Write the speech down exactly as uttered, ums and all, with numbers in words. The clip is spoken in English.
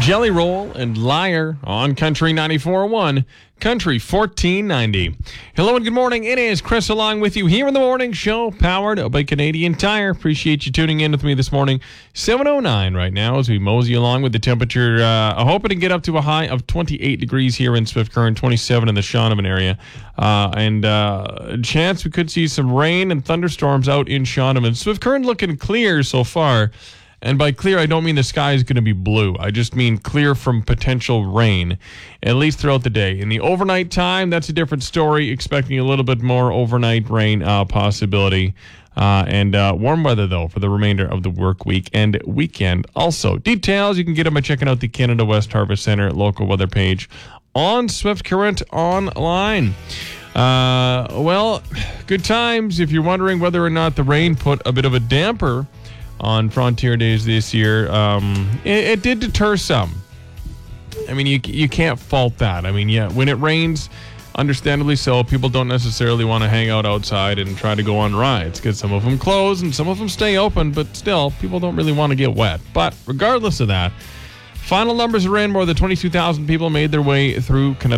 Jelly Roll and Liar on Country ninety-four point one, Country fourteen ninety. Hello and good morning. It is Chris along with you here in the morning show, powered by Canadian Tire. Appreciate you tuning in with me this morning. seven oh nine right now as we mosey along with the temperature. Uh, hoping to get up to a high of twenty-eight degrees here in Swift Current, twenty-seven in the Shaunavon area. Uh, and uh, chance we could see some rain and thunderstorms out in Shaunavon. Swift Current looking clear so far. And by clear, I don't mean the sky is going to be blue. I just mean clear from potential rain, at least throughout the day. In the overnight time, that's a different story. Expecting a little bit more overnight rain uh, possibility. Uh, and uh, warm weather, though, for the remainder of the work week and weekend. Also, details, you can get them by checking out the Canada West Harvest Center local weather page on Swift Current Online. Uh, well, good times. If you're wondering whether or not the rain put a bit of a damper on Frontier Days this year, um, it, it did deter some. I mean, you you can't fault that. I mean, yeah, when it rains, understandably so, people don't necessarily want to hang out outside and try to go on rides because some of them close and some of them stay open, but still, people don't really want to get wet. But regardless of that, final numbers are in. More than twenty-two thousand people made their way through Canada